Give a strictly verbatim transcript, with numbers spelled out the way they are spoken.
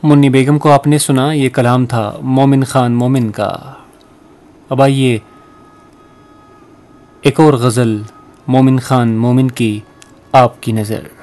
मुन्नी बेगम को आपने सुना, ये कलाम था मोमिन खान मोमिन का। अब आइए एक और गज़ल मोमिन खान मोमिन की आपकी नज़र।